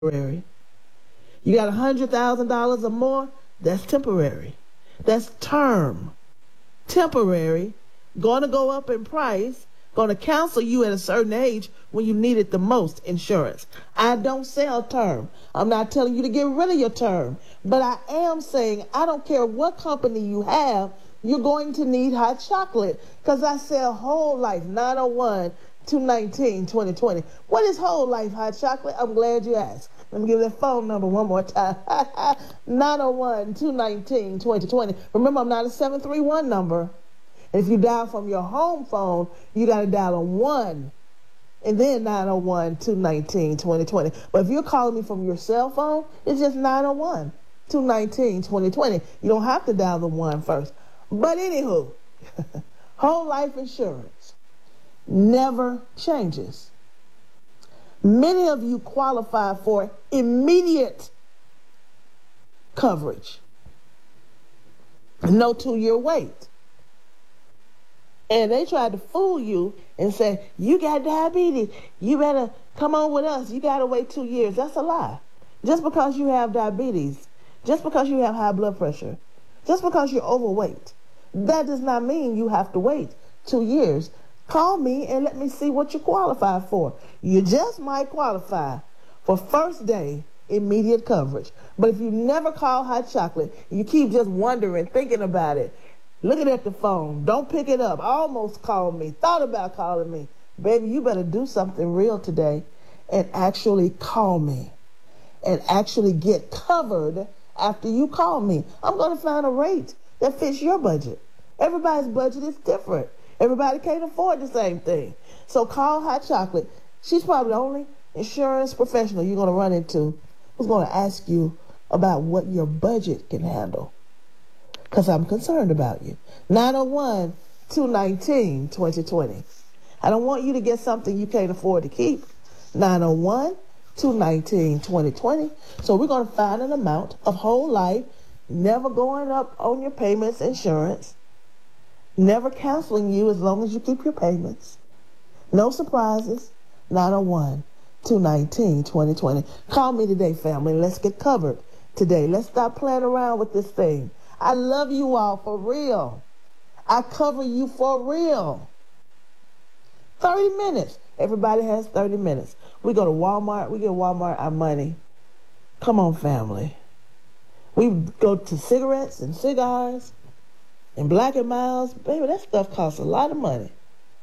temporary. You got $100,000 or more, that's temporary. That's term. Temporary, going to go up in price, going to cancel you at a certain age when you need it the most, insurance. I don't sell term. I'm not telling you to get rid of your term, but I am saying I don't care what company you have, you're going to need hot chocolate because I sell whole life 901 219 2020. What is whole life hot chocolate? I'm glad you asked. Let me give that phone number one more time. 901 219 2020. Remember, I'm not a 731 number. And if you dial from your home phone, you got to dial a 1 and then 901 219 2020. But if you're calling me from your cell phone, it's just 901 219 2020. You don't have to dial the 1 first. But anywho, whole life insurance never changes. Many of you qualify for immediate coverage. No 2-year wait. And they tried to fool you and say, you got diabetes, you better come on with us. You got to wait 2 years. That's a lie. Just because you have diabetes, just because you have high blood pressure, just because you're overweight, that does not mean you have to wait 2 years. Call me and let me see what you qualify for. You just might qualify for first day immediate coverage. But if you never call hot chocolate, you keep just wondering, thinking about it, looking at the phone, don't pick it up, almost called me, thought about calling me. Baby, you better do something real today and actually call me and actually get covered after you call me. I'm going to find a rate that fits your budget. Everybody's budget is different. Everybody can't afford the same thing. So call Hot Chocolate. She's probably the only insurance professional you're going to run into who's going to ask you about what your budget can handle. Because I'm concerned about you. 901 219 2020. I don't want you to get something you can't afford to keep. 901 219 2020. So we're going to find an amount of whole life, never going up on your payments, insurance, never canceling you as long as you keep your payments. No surprises. 901 219 2020. Call me today, family. Let's get covered today. Let's stop playing around with this thing. I love you all for real. I cover you for real. 30 minutes. Everybody has 30 minutes. We go to Walmart. We give Walmart our money. Come on, family. We go to cigarettes and cigars and Black & Milds. Baby, that stuff costs a lot of money.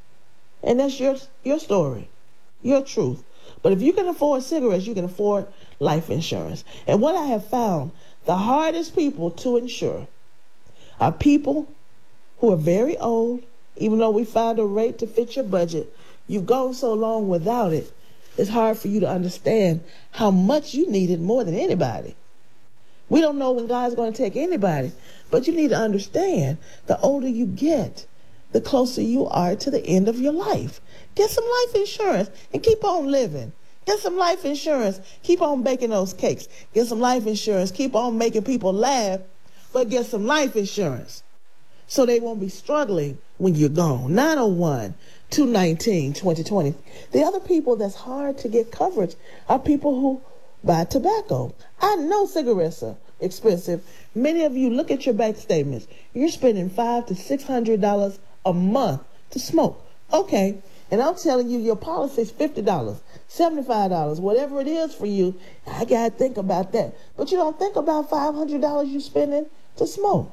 And that's your story, your truth. But if you can afford cigarettes, you can afford life insurance. And what I have found, the hardest people to insure are people who are very old. Even though we found a rate to fit your budget, you've gone so long without it, it's hard for you to understand how much you need it more than anybody. We don't know when God's going to take anybody, but you need to understand the older you get, the closer you are to the end of your life. Get some life insurance and keep on living. Get some life insurance. Keep on baking those cakes. Get some life insurance. Keep on making people laugh, but get some life insurance so they won't be struggling when you're gone. 901 219 2020. The other people that's hard to get coverage are people who buy tobacco. I know cigarettes are expensive. Many of you look at your bank statements. You're spending $500 to $600 a month to smoke. Okay, and I'm telling you, your policy is $50, $75, whatever it is for you. I gotta think about that. But you don't think about $500 you're spending to smoke.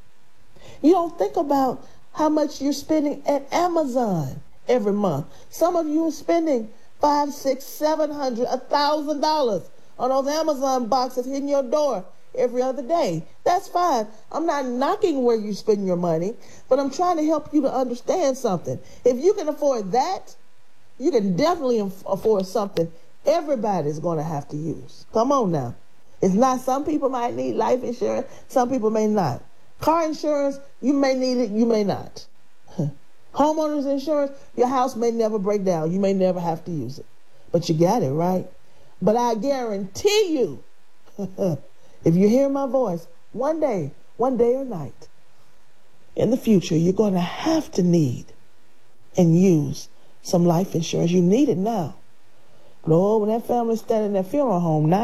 You don't think about how much you're spending at Amazon every month. Some of you are spending $500, $600, $700, $1,000 on those Amazon boxes hitting your door every other day. That's fine. I'm not knocking where you spend your money, but I'm trying to help you to understand something. If you can afford that, you can definitely afford something everybody's going to have to use. Come on now. It's not, some people might need life insurance, some people may not. Car insurance, you may need it, you may not. Homeowners insurance, your house may never break down. You may never have to use it. But you got it, right? But I guarantee you, if you hear my voice, one day or night, in the future, you're going to have to need and use some life insurance. You need it now. Lord, when that family's standing in that funeral home,